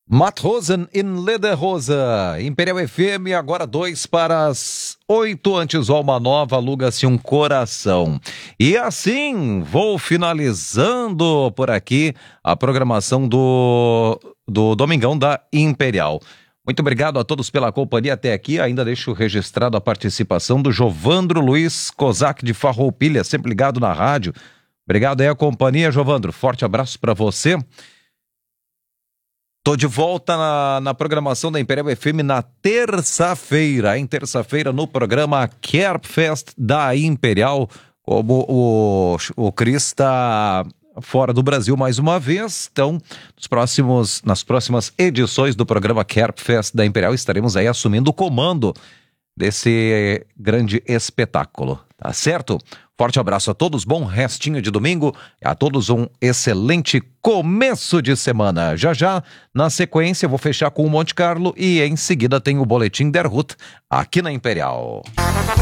Matrosen in Lederhosen, Imperial FM, agora 2 para as 8, antes o Alma Nova, aluga-se um coração. E assim, vou finalizando por aqui a programação do Domingão da Imperial. Muito obrigado a todos pela companhia até aqui. Ainda deixo registrado a participação do Jovandro Luiz Kozak de Farroupilha, sempre ligado na rádio. Obrigado aí a companhia, Jovandro. Forte abraço para você. Tô de volta na programação da Imperial FM na terça-feira. Em terça-feira, no programa Kerbfest da Imperial, como o Cris está fora do Brasil mais uma vez. Então, nas próximas edições do programa Kerbfest da Imperial, estaremos aí assumindo o comando desse grande espetáculo, tá certo? Forte abraço a todos, bom restinho de domingo, a todos um excelente começo de semana. Já, na sequência, eu vou fechar com o Monte Carlo e em seguida tem o Boletim Der Hut aqui na Imperial.